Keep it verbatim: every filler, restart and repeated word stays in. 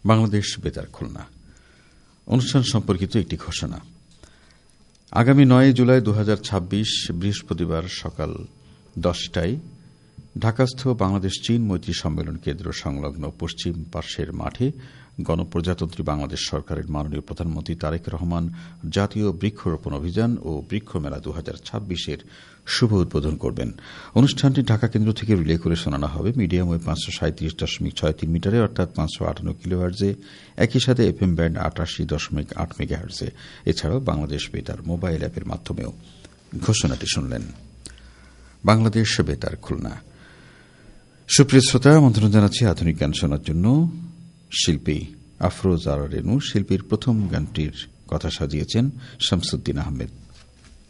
বাংলাদেশ বেতার খুলনা অনুষ্ঠান সম্পর্কিত একটি ঘোষণা। আগামী নয় জুলাই দু হাজার ছাব্বিশ বৃহস্পতিবার সকাল দশটায় ঢাকাস্থ বাংলাদেশ চীন মৈত্রী সম্মেলন কেন্দ্র সংলগ্ন পশ্চিম পার্শ্বের মাঠে গণপ্রজাতন্ত্রী বাংলাদেশ সরকারের মাননীয় প্রধানমন্ত্রী তারেক রহমান জাতীয় বৃক্ষরোপণ অভিযান ও বৃক্ষ মেলা দু হাজার ছাব্বিশের শুভ উদ্বোধন করবেন। অনুষ্ঠানটি ঢাকা কেন্দ্র থেকে রিলে করে শোনানো হবে মিডিয়াম ওয়েভ পাঁচশো সাঁত্রিশ দশমিক ছয় তিন মিটারে অর্থাৎ পাঁচশো আটান্ন কিলোহার্জে, একই সাথে এফ এম ব্যান্ড আটাশি দশমিক আট মেগাহার্জে। এছাড়াও বাংলাদেশ বেতার মোবাইল অ্যাপের মাধ্যমেও। ঘোষণাটি শুনলেন। বাংলাদেশ বেতার খুলনা। সুপ্রিয় শ্রোতা, আমন্ত্রণ জানাচ্ছি আধুনিক গান শোনার জন্য। শিল্পী আফরোজ আরা রেনু। শিল্পীর প্রথম গানটির কথা সাজিয়েছেন শামসুদ্দিন আহমেদ।